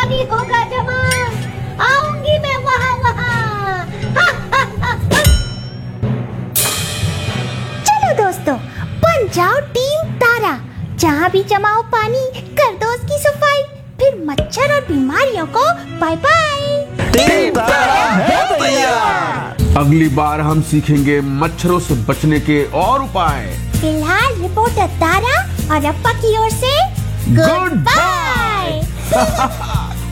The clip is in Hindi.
पानी होगा जमा, आऊंगी मैं वहाँ वहाँ। चलो दोस्तों, बन जाओ टीम तारा। जहाँ भी जमाओ पानी, कर दो उसकी सफाई। फिर मच्छर और बीमारियों को बाय बाय। टीम तारा है तैयार। अगली बार हम सीखेंगे मच्छरों से बचने के और उपाय। फिलहाल रिपोर्टर तारा और अप्पा की ओर से गुड बाय।